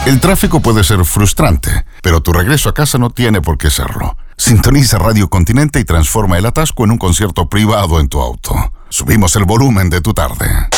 El tráfico puede ser frustrante, pero tu regreso a casa no tiene por qué serlo. Sintoniza Radio Continente y transforma el atasco en un concierto privado en tu auto. Subimos el volumen de tu tarde.